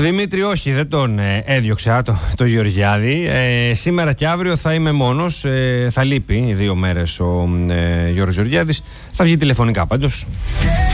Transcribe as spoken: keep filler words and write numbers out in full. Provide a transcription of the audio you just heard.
Δημήτρη, όχι, δεν τον ε, έδιωξα το, το Γεωργιάδη. Ε, σήμερα και αύριο θα είμαι μόνος. Ε, θα λείπει δύο μέρες ο ε, Γιώργος Γεωργιάδης. Θα βγει τηλεφωνικά πάντως.